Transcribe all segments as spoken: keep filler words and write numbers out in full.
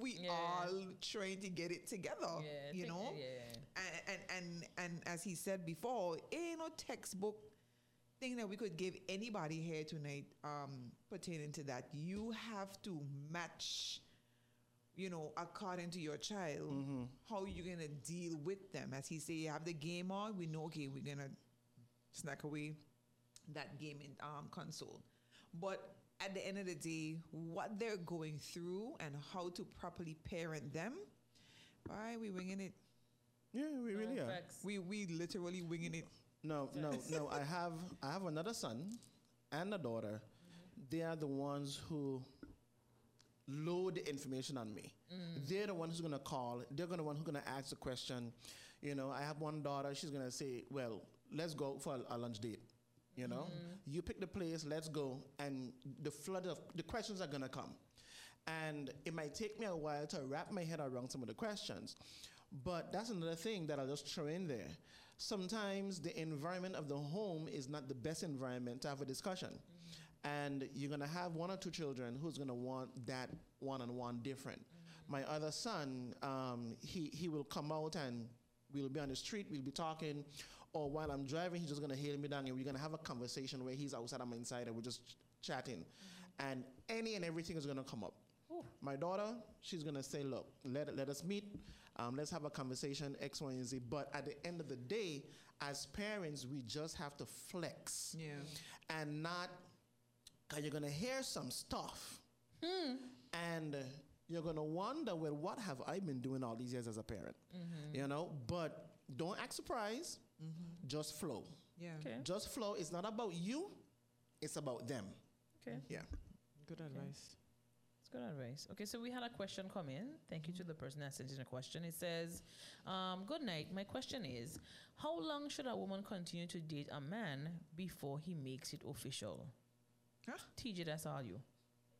we Yeah. all trying to get it together. Yeah, you think- know. yeah. And, and and and as he said before, ain't no textbook thing that we could give anybody here tonight um, pertaining to that. You have to match, you know, according to your child, Mm-hmm. how you're gonna deal with them. As he say, you have the game on. We know, okay, we're gonna snack away that gaming um, console. But at the end of the day, what they're going through and how to properly parent them, why we winging it? Yeah, we really No, are. facts. We we literally winging it. No, no, no. I have I have another son and a daughter. They are the ones who load the information on me. They're the ones who's gonna call. They're gonna one who's gonna ask the question. You know, I have one daughter. She's gonna say, "Well, let's go for a, a lunch date." You know, you pick the place. Let's go, and the flood of the questions are gonna come, and it might take me a while to wrap my head around some of the questions. But that's another thing that I'll just throw in there. Sometimes the environment of the home is not the best environment to have a discussion. Mm-hmm. And you're going to have one or two children who's going to want that one-on-one different. Mm-hmm. My other son, um, he, he will come out and we'll be on the street, we'll be talking, or while I'm driving, he's just going to hail me down and we're going to have a conversation where he's outside, I'm inside, and we're just ch- chatting. Mm-hmm. And any and everything is going to come up. Ooh. My daughter, she's gonna say, look, let, let us meet, um, let's have a conversation, X, Y, and Z. But at the end of the day, as parents, we just have to flex. Yeah. And not, because you're gonna hear some stuff. And uh, you're gonna wonder, well, what have I been doing all these years as a parent? Mm-hmm. You know, but don't act surprised, just flow. Yeah. Okay. Just flow. It's not about you, it's about them. Okay. Yeah. Good advice. It's good advice. Okay, so we had a question come in. Thank you to the person that sent in a question. It says, um, good night. My question is, how long should a woman continue to date a man before he makes it official? Huh? T J, that's all you.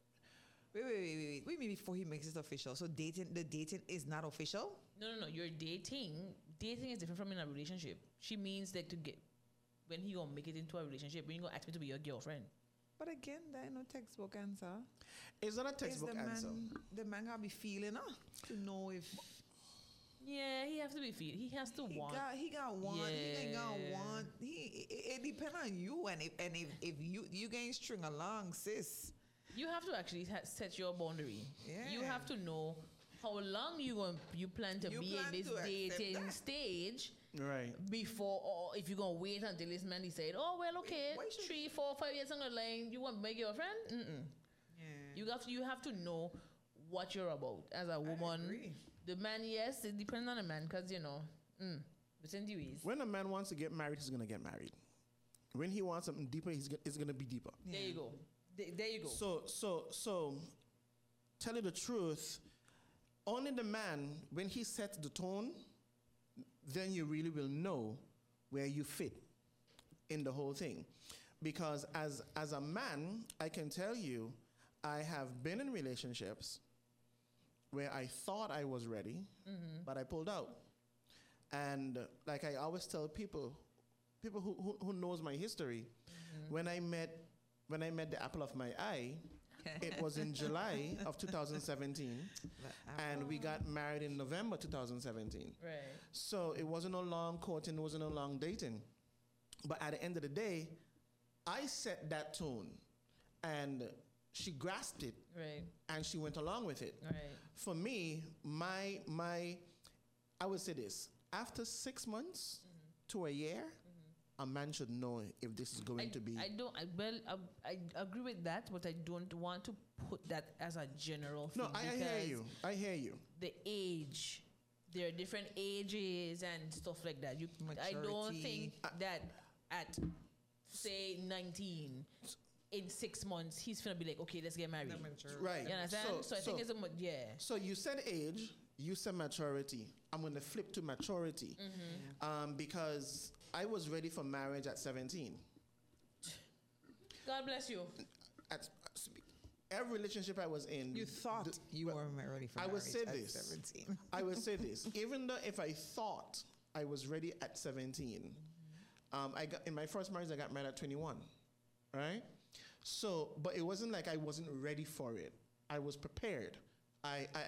Wait, wait, wait, wait, wait. Wait, maybe before he makes it official. So dating, the dating is not official? No, no, no. You're dating. Dating is different from in a relationship. She means that to get, when he gonna make it into a relationship, when you gonna ask me to be your girlfriend. But again, there ain't no textbook answer. It's not a Is textbook the answer. man, the man gotta be feeling her to know if Yeah, he has to be feel. He has to he want. got he got want he ain't got Yeah. want. He it, it depend on you, and if and if, if you you can string along, sis. You have to actually ha- set your boundary. Yeah. You have to know how long you going you plan to You be plan in this to accept dating that. stage Right. before, or if you're gonna wait until this man decide, oh well, okay, Why should- three, four, five years down the line, you want to make your friend? Mm-mm. Yeah. You have to, you have to know what you're about as a woman. agree. The man, yes, it depends on the man, because you know, mm, but anyways, When a man wants to get married, he's gonna get married. When he wants something deeper, he's go- it's gonna be deeper. there you go. There, there you go. So, so, so, tell you the truth, only the man, when he sets the tone, then you really will know where you fit in the whole thing. Because as as a man, I can tell you, I have been in relationships where I thought I was ready, but I pulled out. And uh, like I always tell people, people who, who, who knows my history, when I met when I met the apple of my eye, it was in July of two thousand seventeen, and we got married in November two thousand seventeen. Right. So it wasn't no long courting, it wasn't no long dating. But at the end of the day, I set that tone, and she grasped it, Right. and she went along with it. Right. For me, my my, I would say this: after six months to a year, a man should know if this is going I, to be. I don't. I, well, I, I agree with that, but I don't want to put that as a general thing. no, I, I hear because you. I hear you. The age, there are different ages and stuff like that. You, I don't Maturity. think that at say nineteen, in six months, he's gonna be like, okay, let's get married. Right. You understand? So, So- I think so- it's a mo- yeah. So you said age, you said maturity. I'm going to flip to maturity, Mm-hmm. um, because I was ready for marriage at seventeen. God bless you. At, every relationship I was in, You thought the- you well, were ready for I marriage would say at this. seventeen. I would say this. Even though if I thought I was ready at seventeen, um, I got in my first marriage I got married at twenty-one, right? So, but it wasn't like I wasn't ready for it. I was prepared. I, I